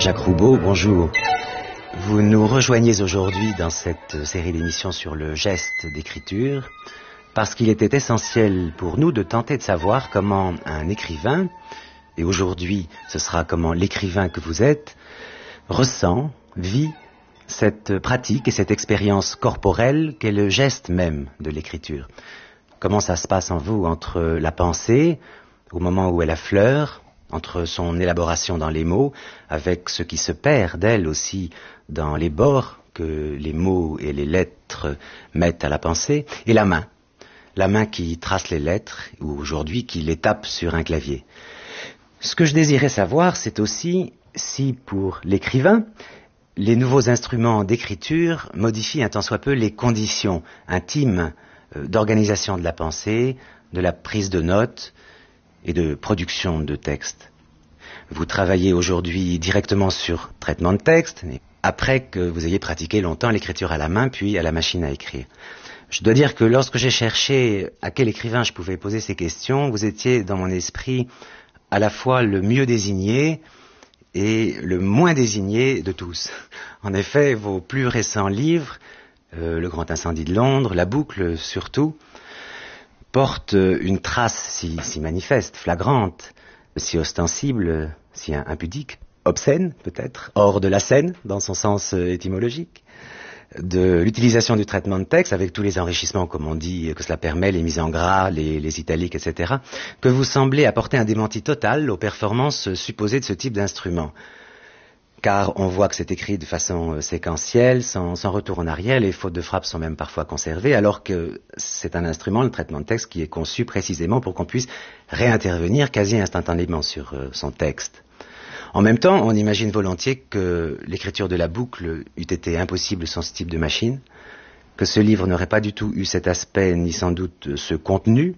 Jacques Roubaud, bonjour. Vous nous rejoignez aujourd'hui dans cette série d'émissions sur le geste d'écriture parce qu'il était essentiel pour nous de tenter de savoir comment un écrivain, et aujourd'hui ce sera comment l'écrivain que vous êtes, ressent, vit cette pratique et cette expérience corporelle qu'est le geste même de l'écriture. Comment ça se passe en vous entre la pensée, au moment où elle affleure, entre son élaboration dans les mots, avec ce qui se perd d'elle aussi dans les bords que les mots et les lettres mettent à la pensée, et la main qui trace les lettres, ou aujourd'hui qui les tape sur un clavier. Ce que je désirais savoir, c'est aussi si pour l'écrivain, les nouveaux instruments d'écriture modifient un tant soit peu les conditions intimes d'organisation de la pensée, de la prise de notes et de production de textes. Vous travaillez aujourd'hui directement sur traitement de texte, après que vous ayez pratiqué longtemps l'écriture à la main, puis à la machine à écrire. Je dois dire que lorsque j'ai cherché à quel écrivain je pouvais poser ces questions, vous étiez dans mon esprit à la fois le mieux désigné et le moins désigné de tous. En effet, vos plus récents livres, Le Grand Incendie de Londres, La Boucle surtout, portent une trace si manifeste, flagrante, si ostensible, si impudique, obscène peut-être, hors de la scène dans son sens étymologique, de l'utilisation du traitement de texte avec tous les enrichissements, comme on dit, que cela permet, les mises en gras, les italiques, etc., que vous semblez apporter un démenti total aux performances supposées de ce type d'instrument. Car on voit que c'est écrit de façon séquentielle, sans retour en arrière, les fautes de frappe sont même parfois conservées, alors que c'est un instrument, le traitement de texte, qui est conçu précisément pour qu'on puisse réintervenir quasi instantanément sur son texte. En même temps, on imagine volontiers que l'écriture de La Boucle eût été impossible sans ce type de machine, que ce livre n'aurait pas du tout eu cet aspect, ni sans doute ce contenu,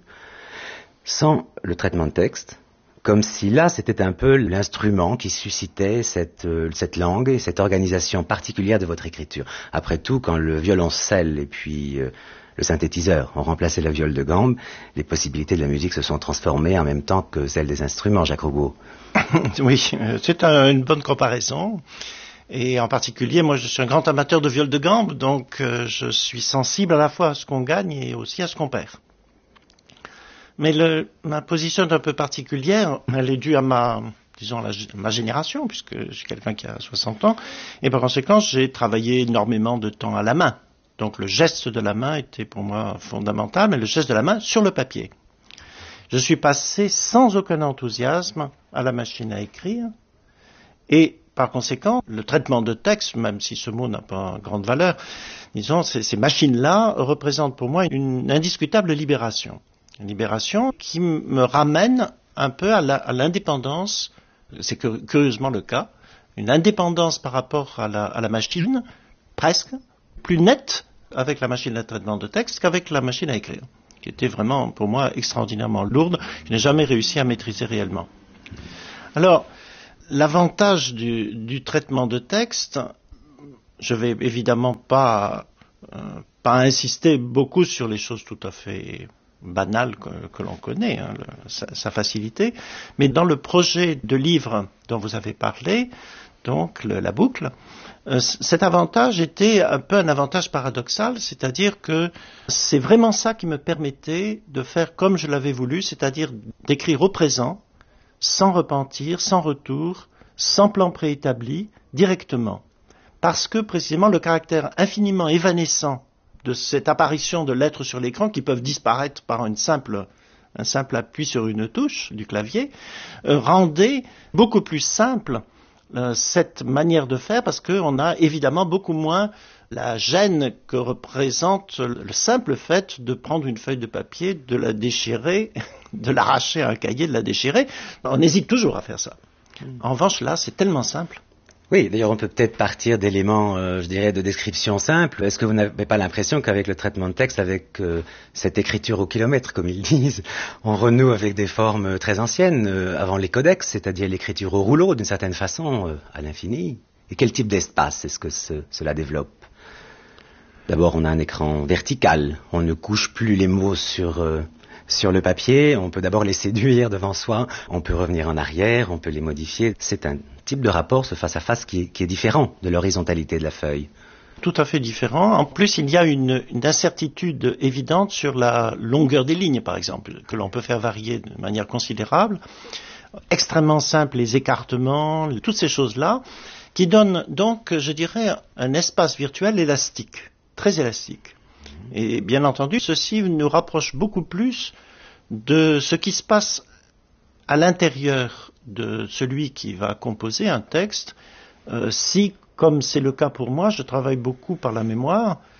sans le traitement de texte, comme si là, c'était un peu l'instrument qui suscitait cette langue et cette organisation particulière de votre écriture. Après tout, quand le violoncelle et puis le synthétiseur ont remplacé la viole de gambe, les possibilités de la musique se sont transformées en même temps que celles des instruments, Jacques Roubaud. Oui, c'est une bonne comparaison. Et en particulier, moi, je suis un grand amateur de viole de gambe, donc je suis sensible à la fois à ce qu'on gagne et aussi à ce qu'on perd. Mais ma position est un peu particulière. Elle est due à ma génération, puisque je suis quelqu'un qui a 60 ans. Et par conséquent, j'ai travaillé énormément de temps à la main. Donc le geste de la main était pour moi fondamental, mais le geste de la main sur le papier. Je suis passé sans aucun enthousiasme à la machine à écrire. Et par conséquent, le traitement de texte, même si ce mot n'a pas grande valeur, disons, ces machines-là représentent pour moi une indiscutable libération. Une libération qui me ramène un peu à l'indépendance, c'est curieusement le cas, une indépendance par rapport à la machine, presque, plus nette avec la machine à traitement de texte qu'avec la machine à écrire, qui était vraiment pour moi extraordinairement lourde, je n'ai jamais réussi à maîtriser réellement. Alors, l'avantage du traitement de texte, je vais évidemment pas insister beaucoup sur les choses tout à fait banal que l'on connaît, sa facilité, mais dans le projet de livre dont vous avez parlé, donc La Boucle, cet avantage était un peu un avantage paradoxal, c'est-à-dire que c'est vraiment ça qui me permettait de faire comme je l'avais voulu, c'est-à-dire d'écrire au présent, sans repentir, sans retour, sans plan préétabli, directement. Parce que précisément le caractère infiniment évanescent de cette apparition de lettres sur l'écran qui peuvent disparaître par un simple appui sur une touche du clavier, rendait beaucoup plus simple cette manière de faire parce qu'on a évidemment beaucoup moins la gêne que représente le simple fait de prendre une feuille de papier, de la déchirer, de l'arracher à un cahier, de la déchirer. On hésite toujours à faire ça. En revanche, là, c'est tellement simple. Oui, d'ailleurs, on peut peut-être partir d'éléments, je dirais, de description simple. Est-ce que vous n'avez pas l'impression qu'avec le traitement de texte, avec cette écriture au kilomètre, comme ils disent, on renoue avec des formes très anciennes, avant les codex, c'est-à-dire l'écriture au rouleau, d'une certaine façon, à l'infini? Et quel type d'espace est-ce que cela développe? D'abord, on a un écran vertical. On ne couche plus les mots sur Sur le papier, on peut d'abord les séduire devant soi, on peut revenir en arrière, on peut les modifier. C'est un type de rapport, ce face-à-face, qui est différent de l'horizontalité de la feuille. Tout à fait différent. En plus, il y a une incertitude évidente sur la longueur des lignes, par exemple, que l'on peut faire varier de manière considérable. Extrêmement simple, les écartements, toutes ces choses-là, qui donnent donc, je dirais, un espace virtuel élastique, très élastique. Et bien entendu, ceci nous rapproche beaucoup plus de ce qui se passe à l'intérieur de celui qui va composer un texte, si, comme c'est le cas pour moi, je travaille beaucoup par la mémoire,